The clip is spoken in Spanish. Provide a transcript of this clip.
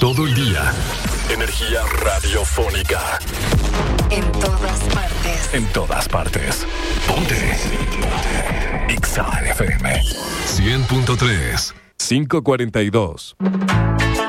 Todo el día. Energía radiofónica. En todas partes. En todas partes. Ponte. Exa FM 100.3. 542.